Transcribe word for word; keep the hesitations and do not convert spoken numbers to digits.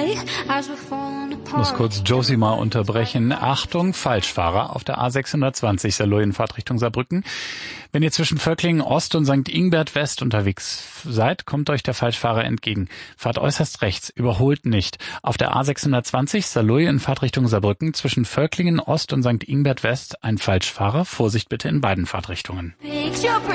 Ich muss kurz Josie mal unterbrechen. Achtung, Falschfahrer auf der A sechshundertzwanzig, Saarlouis in Fahrtrichtung Saarbrücken. Wenn ihr zwischen Völklingen Ost und Sankt Ingbert West unterwegs seid, kommt euch der Falschfahrer entgegen. Fahrt äußerst rechts, überholt nicht. Auf der A sechshundertzwanzig, Saarlouis in Fahrtrichtung Saarbrücken, zwischen Völklingen Ost und Sankt Ingbert West ein Falschfahrer. Vorsicht bitte in beiden Fahrtrichtungen.